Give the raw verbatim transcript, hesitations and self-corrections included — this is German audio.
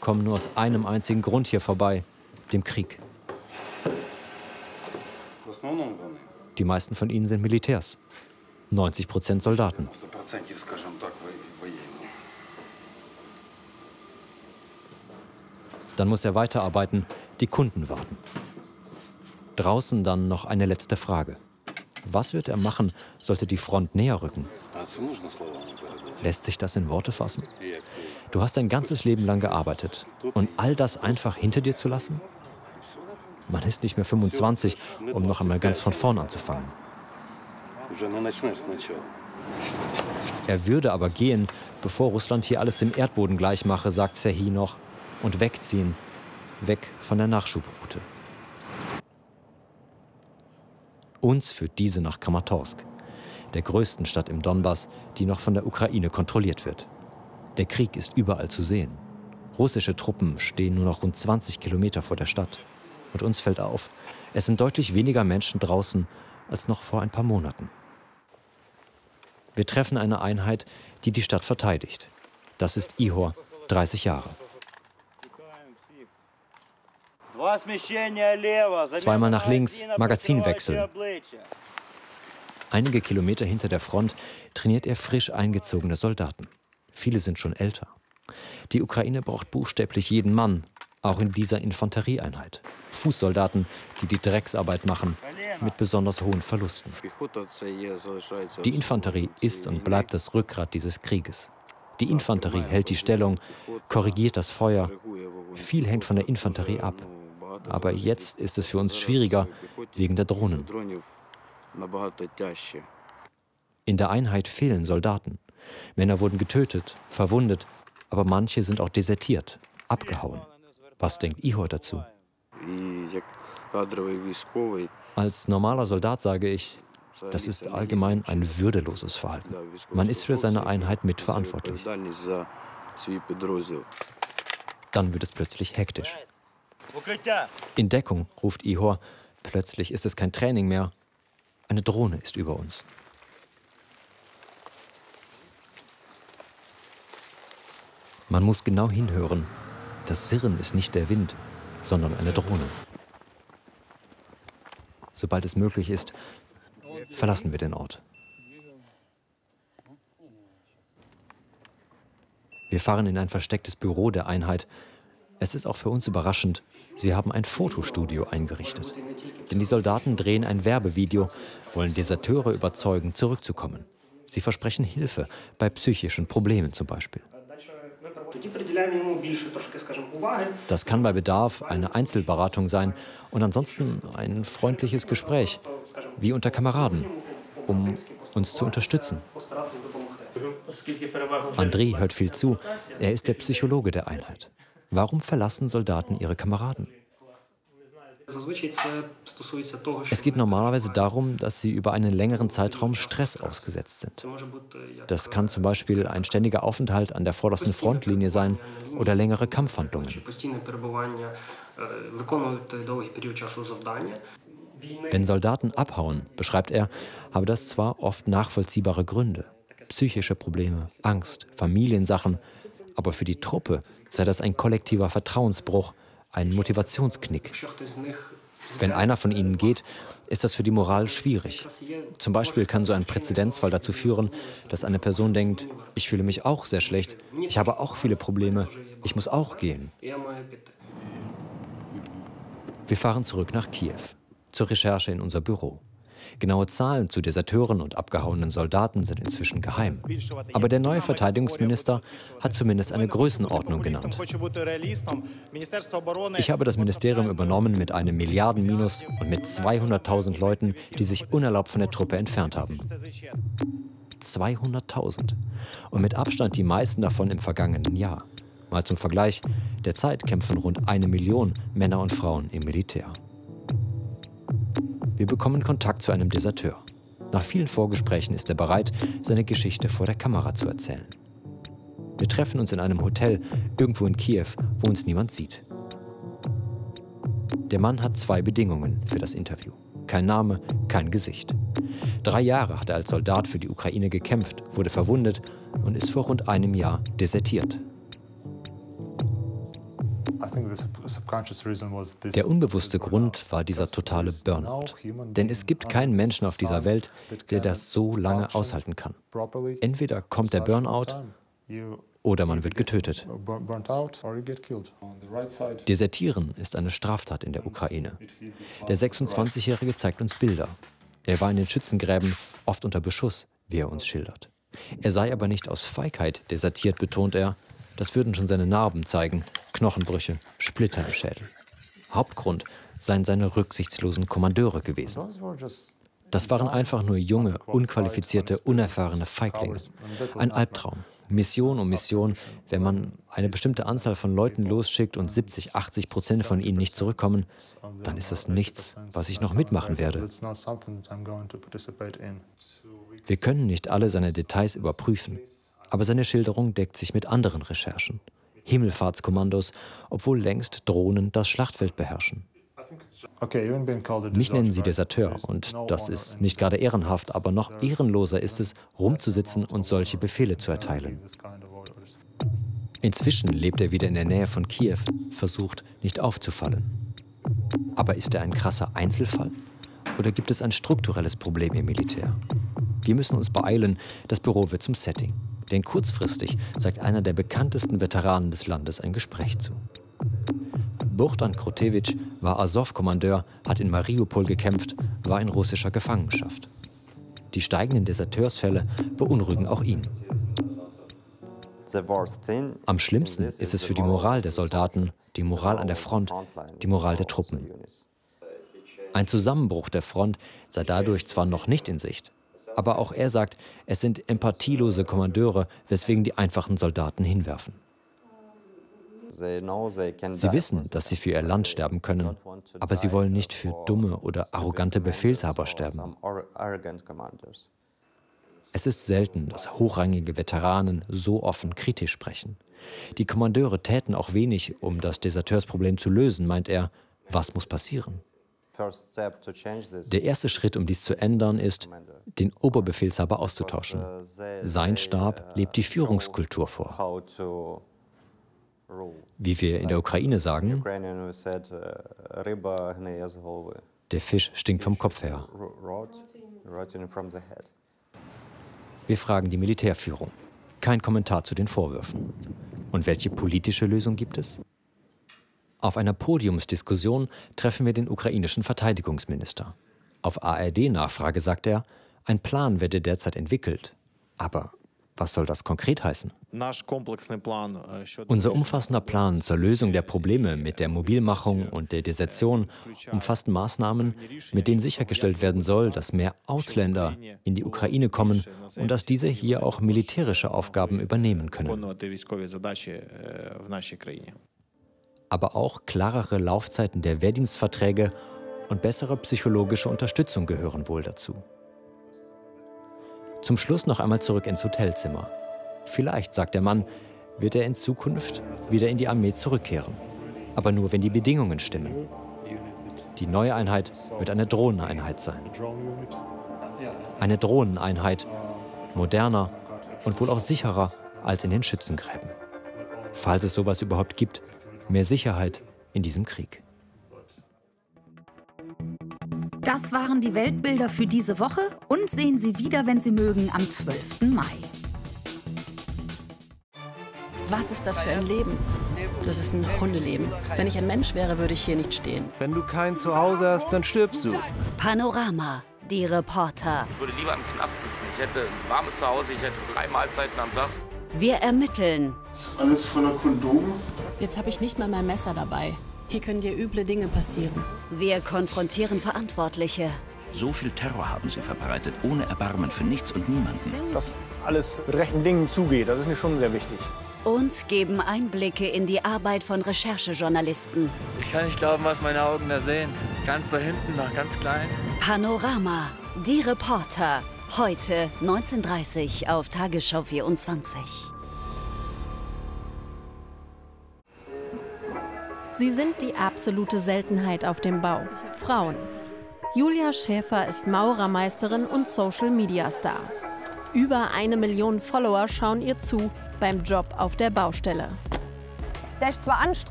kommen nur aus einem einzigen Grund hier vorbei, dem Krieg. Die meisten von ihnen sind Militärs, neunzig Prozent Soldaten. Dann muss er weiterarbeiten, die Kunden warten. Draußen dann noch eine letzte Frage. Was wird er machen, sollte die Front näher rücken? Lässt sich das in Worte fassen? Du hast dein ganzes Leben lang gearbeitet und all das einfach hinter dir zu lassen? Man ist nicht mehr fünfundzwanzig, um noch einmal ganz von vorn anzufangen. Er würde aber gehen, bevor Russland hier alles dem Erdboden gleich mache, sagt Serhij noch, und wegziehen, weg von der Nachschubroute. Uns führt diese nach Kramatorsk, der größten Stadt im Donbass, die noch von der Ukraine kontrolliert wird. Der Krieg ist überall zu sehen. Russische Truppen stehen nur noch rund zwanzig Kilometer vor der Stadt. Und uns fällt auf, es sind deutlich weniger Menschen draußen als noch vor ein paar Monaten. Wir treffen eine Einheit, die die Stadt verteidigt. Das ist Ihor, dreißig Jahre. Zweimal nach links, Magazin wechseln. Einige Kilometer hinter der Front trainiert er frisch eingezogene Soldaten. Viele sind schon älter. Die Ukraine braucht buchstäblich jeden Mann, auch in dieser Infanterieeinheit. Fußsoldaten, die die Drecksarbeit machen, mit besonders hohen Verlusten. Die Infanterie ist und bleibt das Rückgrat dieses Krieges. Die Infanterie hält die Stellung, korrigiert das Feuer. Viel hängt von der Infanterie ab. Aber jetzt ist es für uns schwieriger wegen der Drohnen. In der Einheit fehlen Soldaten. Männer wurden getötet, verwundet, aber manche sind auch desertiert, abgehauen. Was denkt Ihor dazu? Als normaler Soldat sage ich, das ist allgemein ein würdeloses Verhalten. Man ist für seine Einheit mitverantwortlich. Dann wird es plötzlich hektisch. In Deckung, ruft Ihor. Plötzlich ist es kein Training mehr. Eine Drohne ist über uns. Man muss genau hinhören. Das Sirren ist nicht der Wind, sondern eine Drohne. Sobald es möglich ist, verlassen wir den Ort. Wir fahren in ein verstecktes Büro der Einheit. Es ist auch für uns überraschend, sie haben ein Fotostudio eingerichtet. Denn die Soldaten drehen ein Werbevideo, wollen Deserteure überzeugen, zurückzukommen. Sie versprechen Hilfe bei psychischen Problemen zum Beispiel. Das kann bei Bedarf eine Einzelberatung sein und ansonsten ein freundliches Gespräch, wie unter Kameraden, um uns zu unterstützen. Andrei hört viel zu, er ist der Psychologe der Einheit. Warum verlassen Soldaten ihre Kameraden? Es geht normalerweise darum, dass sie über einen längeren Zeitraum Stress ausgesetzt sind. Das kann zum Beispiel ein ständiger Aufenthalt an der vordersten Frontlinie sein oder längere Kampfhandlungen. Wenn Soldaten abhauen, beschreibt er, habe das zwar oft nachvollziehbare Gründe. Psychische Probleme, Angst, Familiensachen. Aber für die Truppe sei das ein kollektiver Vertrauensbruch, ein Motivationsknick. Wenn einer von ihnen geht, ist das für die Moral schwierig. Zum Beispiel kann so ein Präzedenzfall dazu führen, dass eine Person denkt, ich fühle mich auch sehr schlecht, ich habe auch viele Probleme, ich muss auch gehen. Wir fahren zurück nach Kiew, zur Recherche in unser Büro. Genaue Zahlen zu Deserteuren und abgehauenen Soldaten sind inzwischen geheim. Aber der neue Verteidigungsminister hat zumindest eine Größenordnung genannt. Ich habe das Ministerium übernommen mit einem Milliardenminus und mit zweihunderttausend Leuten, die sich unerlaubt von der Truppe entfernt haben. zweihunderttausend. Und mit Abstand die meisten davon im vergangenen Jahr. Mal zum Vergleich, derzeit kämpfen rund eine Million Männer und Frauen im Militär. Wir bekommen Kontakt zu einem Deserteur. Nach vielen Vorgesprächen ist er bereit, seine Geschichte vor der Kamera zu erzählen. Wir treffen uns in einem Hotel irgendwo in Kiew, wo uns niemand sieht. Der Mann hat zwei Bedingungen für das Interview. Kein Name, kein Gesicht. Drei Jahre hat er als Soldat für die Ukraine gekämpft, wurde verwundet und ist vor rund einem Jahr desertiert. Der unbewusste Grund war dieser totale Burnout. Denn es gibt keinen Menschen auf dieser Welt, der das so lange aushalten kann. Entweder kommt der Burnout oder man wird getötet. Desertieren ist eine Straftat in der Ukraine. Der sechsundzwanzigjährige zeigt uns Bilder. Er war in den Schützengräben, oft unter Beschuss, wie er uns schildert. Er sei aber nicht aus Feigheit desertiert, betont er. Das würden schon seine Narben zeigen, Knochenbrüche, Splitter im Schädel. Hauptgrund seien seine rücksichtslosen Kommandeure gewesen. Das waren einfach nur junge, unqualifizierte, unerfahrene Feiglinge. Ein Albtraum. Mission um Mission. Wenn man eine bestimmte Anzahl von Leuten losschickt und siebzig, achtzig Prozent von ihnen nicht zurückkommen, dann ist das nichts, was ich noch mitmachen werde. Wir können nicht alle seine Details überprüfen, aber seine Schilderung deckt sich mit anderen Recherchen. Himmelfahrtskommandos, obwohl längst Drohnen das Schlachtfeld beherrschen. Mich nennen sie Deserteur und das ist nicht gerade ehrenhaft, aber noch ehrenloser ist es, rumzusitzen und solche Befehle zu erteilen. Inzwischen lebt er wieder in der Nähe von Kiew, versucht, nicht aufzufallen. Aber ist er ein krasser Einzelfall? Oder gibt es ein strukturelles Problem im Militär? Wir müssen uns beeilen, das Büro wird zum Setting. Denn kurzfristig sagt einer der bekanntesten Veteranen des Landes ein Gespräch zu. Bohdan Krotewitsch war Asow-Kommandeur, hat in Mariupol gekämpft, war in russischer Gefangenschaft. Die steigenden Deserteursfälle beunruhigen auch ihn. Am schlimmsten ist es für die Moral der Soldaten, die Moral an der Front, die Moral der Truppen. Ein Zusammenbruch der Front sei dadurch zwar noch nicht in Sicht, aber auch er sagt, es sind empathielose Kommandeure, weswegen die einfachen Soldaten hinwerfen. Sie wissen, dass sie für ihr Land sterben können, aber sie wollen nicht für dumme oder arrogante Befehlshaber sterben. Es ist selten, dass hochrangige Veteranen so offen kritisch sprechen. Die Kommandeure täten auch wenig, um das Deserteursproblem zu lösen, meint er. Was muss passieren? Der erste Schritt, um dies zu ändern, ist, den Oberbefehlshaber auszutauschen. Sein Stab lebt die Führungskultur vor. Wie wir in der Ukraine sagen, der Fisch stinkt vom Kopf her. Wir fragen die Militärführung. Kein Kommentar zu den Vorwürfen. Und welche politische Lösung gibt es? Auf einer Podiumsdiskussion treffen wir den ukrainischen Verteidigungsminister. Auf A R D-Nachfrage sagt er, ein Plan werde derzeit entwickelt. Aber was soll das konkret heißen? Unser umfassender Plan zur Lösung der Probleme mit der Mobilmachung und der Desertion umfasst Maßnahmen, mit denen sichergestellt werden soll, dass mehr Ausländer in die Ukraine kommen und dass diese hier auch militärische Aufgaben übernehmen können. Aber auch klarere Laufzeiten der Wehrdienstverträge und bessere psychologische Unterstützung gehören wohl dazu. Zum Schluss noch einmal zurück ins Hotelzimmer. Vielleicht, sagt der Mann, wird er in Zukunft wieder in die Armee zurückkehren. Aber nur, wenn die Bedingungen stimmen. Die neue Einheit wird eine Drohneneinheit sein. Eine Drohneneinheit, moderner und wohl auch sicherer als in den Schützengräben. Falls es sowas überhaupt gibt, mehr Sicherheit in diesem Krieg. Das waren die Weltbilder für diese Woche und sehen Sie wieder, wenn Sie mögen, am zwölften Mai. Was ist das für ein Leben? Das ist ein Hundeleben. Wenn ich ein Mensch wäre, würde ich hier nicht stehen. Wenn du kein Zuhause hast, dann stirbst du. Panorama, die Reporter. Ich würde lieber im Knast sitzen. Ich hätte ein warmes Zuhause, ich hätte drei Mahlzeiten am Tag. Wir ermitteln. Alles voller Kondome. Jetzt habe ich nicht mal mein Messer dabei. Hier können dir üble Dinge passieren. Wir konfrontieren Verantwortliche. So viel Terror haben sie verbreitet, ohne Erbarmen für nichts und niemanden. Dass alles mit rechten Dingen zugeht, das ist mir schon sehr wichtig. Und geben Einblicke in die Arbeit von Recherchejournalisten. Ich kann nicht glauben, was meine Augen da sehen. Ganz da hinten noch, ganz klein. Panorama, die Reporter. Heute neunzehn Uhr dreißig auf Tagesschau vierundzwanzig. Sie sind die absolute Seltenheit auf dem Bau. Frauen. Julia Schäfer ist Maurermeisterin und Social-Media-Star. Über eine Million Follower schauen ihr zu beim Job auf der Baustelle. Der ist zwar anstrengend,